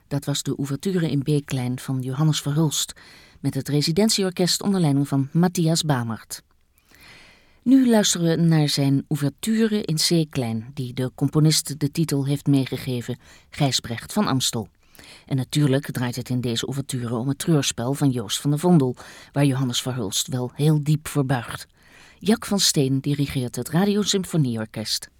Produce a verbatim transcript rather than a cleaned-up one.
Dat was de ouverture in B-klein van Johannes Verhulst, met het residentieorkest onder leiding van Matthias Bamert. Nu luisteren we naar zijn ouverture in C-klein, die de componist de titel heeft meegegeven, Gijsbrecht van Amstel. En natuurlijk draait het in deze ouverture om het treurspel van Joost van der Vondel, waar Johannes Verhulst wel heel diep voor buigt. Jack van Steen dirigeert het Radiosymfonieorkest.